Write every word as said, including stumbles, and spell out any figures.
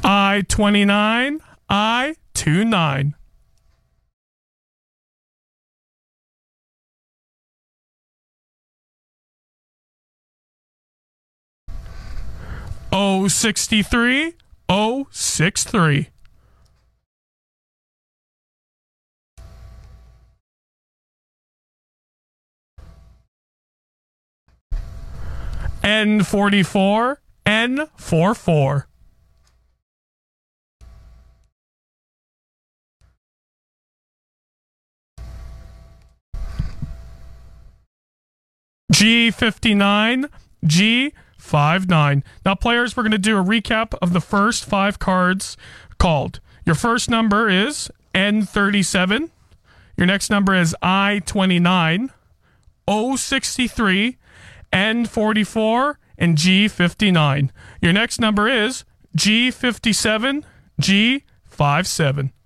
I twenty-nine, I twenty-nine. O sixty-three, O sixty-three. N forty-four, N forty-four. G fifty-nine, G fifty-nine. Now, players, we're going to do a recap of the first five cards called. Your first number is N thirty-seven. Your next number is I twenty-nine, O sixty-three, N forty-four, and G fifty-nine. Your next number is G fifty-seven, G fifty-seven.